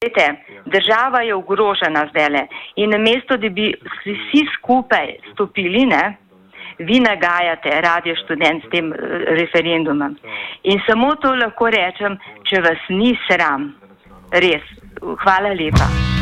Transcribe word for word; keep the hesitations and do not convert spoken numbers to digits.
Država je ogrožena zdajle in namesto, da bi vsi skupaj stopili, ne, vi nagajate Radio Študent s tem referendumom. In samo to lahko rečem, če vas ni sram. Res. Hvala lepa.